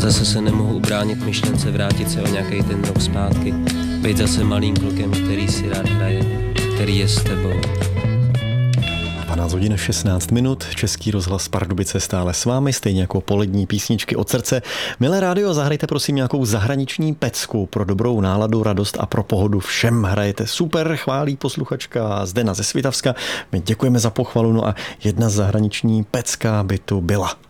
Zase se nemohu ubránit myšlence vrátit se o nějaký ten rok zpátky. Být zase malým klukem, který si rád hraje, který je s tebou. 12 hodin 16 minut, Český rozhlas Pardubice stále s vámi, stejně jako polední písničky od srdce. Milé rádio, zahrajte prosím nějakou zahraniční pecku pro dobrou náladu, radost a pro pohodu všem. Hrajete super, chválí posluchačka Zdena ze Svitavska. My děkujeme za pochvalu, no a jedna zahraniční pecka by tu byla.